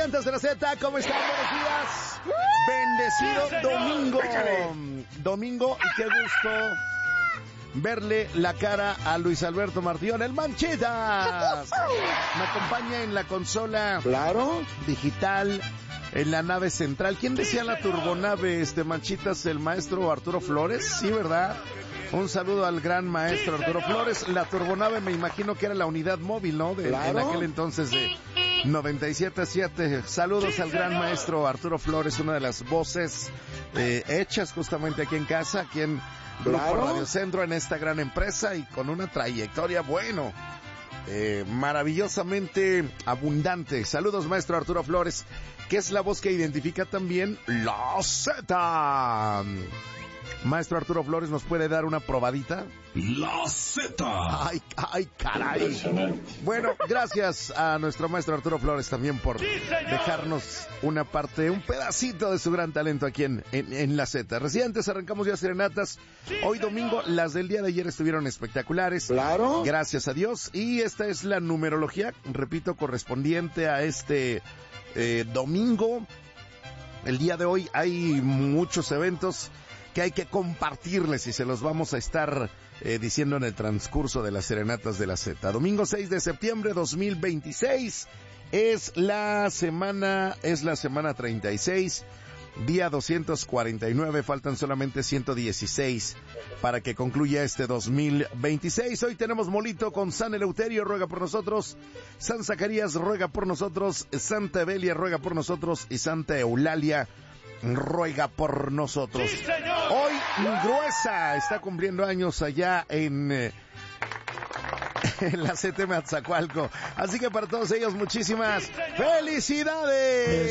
Resientes de la Z, ¿cómo están? Buenos días. Bendecido domingo. Domingo, y qué gusto verle la cara a Luis Alberto Martillón, el Manchitas. Me acompaña en la consola, claro, digital, en la nave central. ¿Quién decía la turbonave, Manchitas? ¿El maestro Arturo Flores? Sí, ¿verdad? Un saludo al gran maestro Arturo Flores. La turbonave me imagino que era la unidad móvil, ¿no? ¿Claro? En aquel entonces de 97.7. Saludos al gran maestro Arturo Flores, una de las voces hechas justamente aquí en casa, aquí en Grupo Radio Centro, en esta gran empresa, y con una trayectoria, bueno, maravillosamente abundante. Saludos, maestro Arturo Flores, que es la voz que identifica también la Z. Maestro Arturo Flores, ¿nos puede dar una probadita? La Z. Ay, caray. Bueno, gracias a nuestro maestro Arturo Flores también por dejarnos una parte, un pedacito de su gran talento aquí en la Z. Residentes, arrancamos ya serenatas. Hoy domingo, las del día de ayer estuvieron espectaculares. Claro. Gracias a Dios. Y esta es la numerología, repito, correspondiente a este domingo. El día de hoy hay muchos eventos que hay que compartirles y se los vamos a estar diciendo en el transcurso de las serenatas de la Z. Domingo 6 de septiembre 2026 es la semana 36, día 249, faltan solamente 116 para que concluya este 2026. Hoy tenemos molito con San Eleuterio, ruega por nosotros; San Zacarías, ruega por nosotros; Santa Evelia, ruega por nosotros; y Santa Eulalia, ruega por nosotros. ¡Sí, señor! Hoy Gruesa está cumpliendo años allá en la CTM Atzacoalco. Así que para todos ellos, muchísimas felicidades.